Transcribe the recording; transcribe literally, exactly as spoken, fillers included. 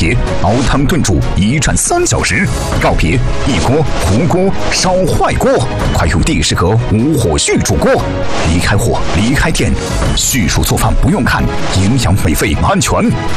别熬汤炖煮一涮三小时，告别一锅糊锅烧坏锅，快用帝释和无火续煮锅，离开火，离开电，续煮做饭不用看，营养美味安全，